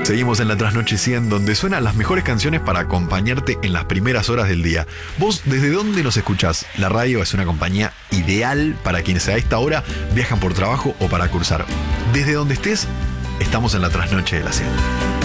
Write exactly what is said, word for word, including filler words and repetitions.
Seguimos en la Trasnoche cien, donde suenan las mejores canciones para acompañarte en las primeras horas del día. ¿Vos desde dónde nos escuchás? La radio es una compañía ideal para quienes a esta hora viajan por trabajo o para cursar. Desde donde estés, estamos en la Trasnoche de la cien.